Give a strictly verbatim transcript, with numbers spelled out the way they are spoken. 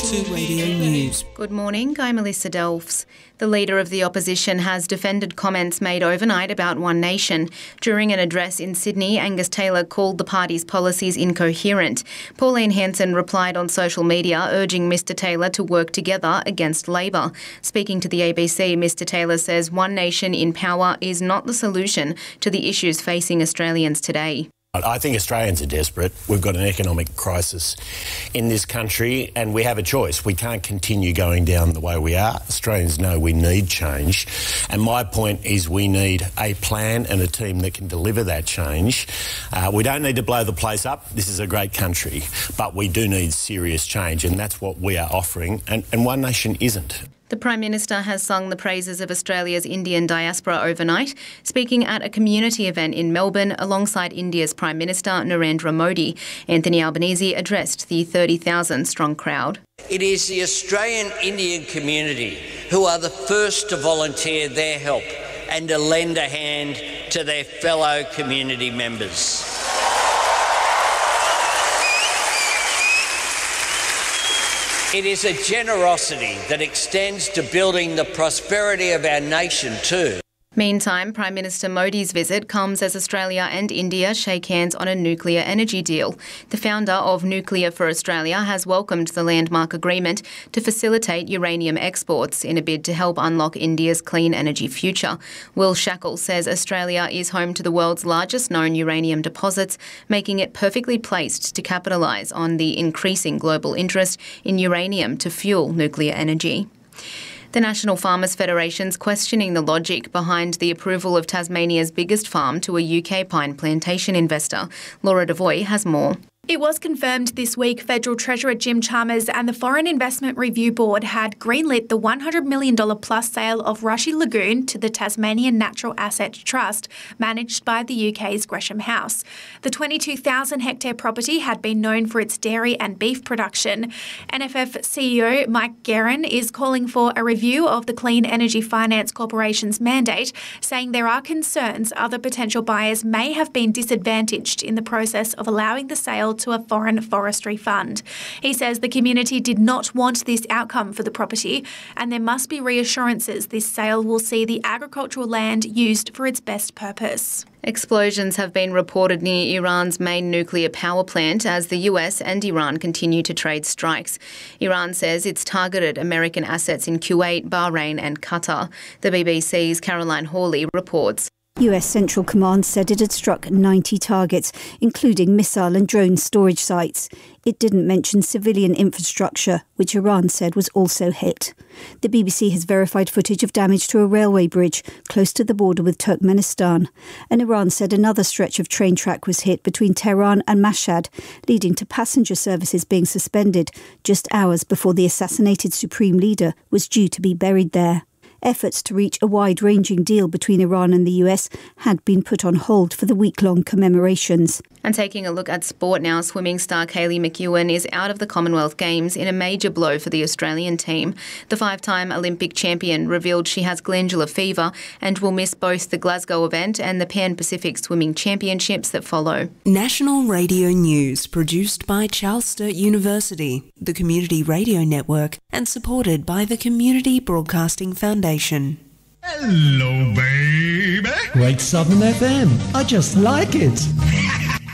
two Radio News. Good morning, I'm Melissa Delfs. The leader of the opposition has defended comments made overnight about One Nation. During an address in Sydney, Angus Taylor called the party's policies incoherent. Pauline Hanson replied on social media, urging Mr Taylor to work together against Labor. Speaking to the A B C, Mr Taylor says One Nation in power is not the solution to the issues facing Australians today. I think Australians are desperate. We've got an economic crisis in this country and we have a choice. We can't continue going down the way we are. Australians know we need change. And my point is we need a plan and a team that can deliver that change. Uh, we don't need to blow the place up. This is a great country. But we do need serious change and that's what we are offering. And, and One Nation isn't. The Prime Minister has sung the praises of Australia's Indian diaspora overnight, speaking at a community event in Melbourne alongside India's Prime Minister Narendra Modi. Anthony Albanese addressed the thirty thousand strong crowd. It is the Australian Indian community who are the first to volunteer their help and to lend a hand to their fellow community members. It is a generosity that extends to building the prosperity of our nation too. Meantime, Prime Minister Modi's visit comes as Australia and India shake hands on a nuclear energy deal. The founder of Nuclear for Australia has welcomed the landmark agreement to facilitate uranium exports in a bid to help unlock India's clean energy future. Will Shackle says Australia is home to the world's largest known uranium deposits, making it perfectly placed to capitalise on the increasing global interest in uranium to fuel nuclear energy. The National Farmers Federation's questioning the logic behind the approval of Tasmania's biggest farm to a U K pine plantation investor. Laura Devoy has more. It was confirmed this week Federal Treasurer Jim Chalmers and the Foreign Investment Review Board had greenlit the one hundred million dollars plus sale of Rushy Lagoon to the Tasmanian Natural Asset Trust, managed by the U K's Gresham House. The twenty-two thousand hectare property had been known for its dairy and beef production. N F F C E O Mike Guerin is calling for a review of the Clean Energy Finance Corporation's mandate, saying there are concerns other potential buyers may have been disadvantaged in the process of allowing the sale to a foreign forestry fund. He says the community did not want this outcome for the property and there must be reassurances this sale will see the agricultural land used for its best purpose. Explosions have been reported near Iran's main nuclear power plant as the U S and Iran continue to trade strikes. Iran says it's targeted American assets in Kuwait, Bahrain and Qatar. The B B C's Caroline Hawley reports. U S Central Command said it had struck ninety targets, including missile and drone storage sites. It didn't mention civilian infrastructure, which Iran said was also hit. The B B C has verified footage of damage to a railway bridge close to the border with Turkmenistan. And Iran said another stretch of train track was hit between Tehran and Mashhad, leading to passenger services being suspended just hours before the assassinated supreme leader was due to be buried there. Efforts to reach a wide-ranging deal between Iran and the U S had been put on hold for the week-long commemorations. And taking a look at sport now, swimming star Kaylee McEwen is out of the Commonwealth Games in a major blow for the Australian team. The five-time Olympic champion revealed she has glandular fever and will miss both the Glasgow event and the Pan-Pacific Swimming Championships that follow. National Radio News, produced by Charles Sturt University, the Community Radio Network, and supported by the Community Broadcasting Foundation. Hello, baby. Great Southern F M. I just like it.